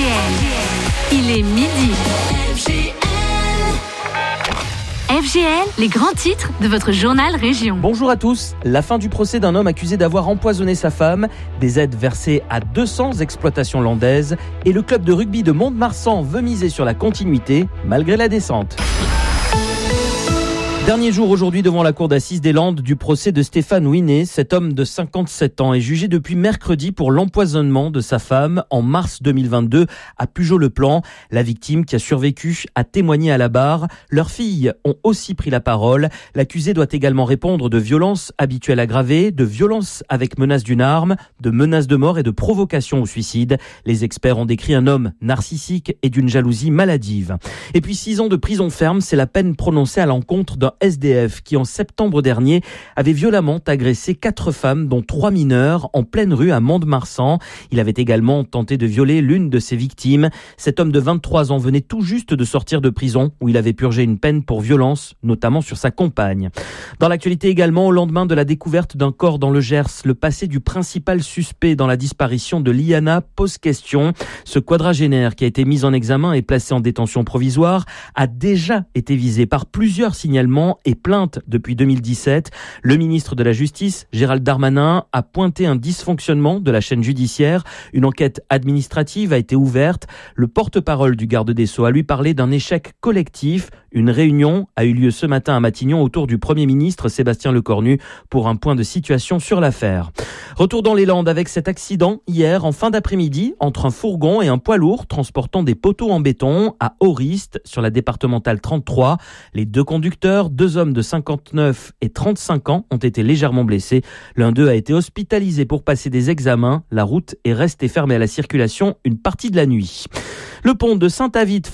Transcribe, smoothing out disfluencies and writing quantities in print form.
Il est midi. FGL, les grands titres de votre journal Région. Bonjour à tous. La fin du procès d'un homme accusé d'avoir empoisonné sa femme, des aides versées à 200 exploitations landaises et le club de rugby de Mont-de-Marsan veut miser sur la continuité malgré la descente. Dernier jour aujourd'hui devant la cour d'assises des Landes du procès de Stéphane Ouinet. Cet homme de 57 ans est jugé depuis mercredi pour l'empoisonnement de sa femme en mars 2022 à Pujaut-le-Plan. La victime qui a survécu a témoigné à la barre. Leurs filles ont aussi pris la parole. L'accusé doit également répondre de violences habituelles aggravées, de violences avec menace d'une arme, de menaces de mort et de provocation au suicide. Les experts ont décrit un homme narcissique et d'une jalousie maladive. Et puis 6 ans de prison ferme, c'est la peine prononcée à l'encontre d'un SDF qui en septembre dernier avait violemment agressé 4 femmes dont 3 mineurs en pleine rue à Mont-de-Marsan. Il avait également tenté de violer l'une de ses victimes. Cet homme de 23 ans venait tout juste de sortir de prison où il avait purgé une peine pour violence, notamment sur sa compagne. Dans l'actualité également, au lendemain de la découverte d'un corps dans le Gers, le passé du principal suspect dans la disparition de Liana pose question. Ce quadragénaire qui a été mis en examen et placé en détention provisoire a déjà été visé par plusieurs signalements et plaintes depuis 2017. Le ministre de la Justice, Gérald Darmanin, a pointé un dysfonctionnement de la chaîne judiciaire. Une enquête administrative a été ouverte. Le porte-parole du garde des Sceaux a lui parlé d'un échec collectif. Une réunion a eu lieu ce matin à Matignon autour du Premier ministre Sébastien Lecornu pour un point de situation sur l'affaire. Retour dans les Landes avec cet accident hier en fin d'après-midi entre un fourgon et un poids lourd transportant des poteaux en béton à Orist sur la départementale 33. Les 2 conducteurs, 2 hommes de 59 et 35 ans, ont été légèrement blessés. L'un d'eux a été hospitalisé pour passer des examens. La route est restée fermée à la circulation une partie de la nuit. Le pont de Saint-Avit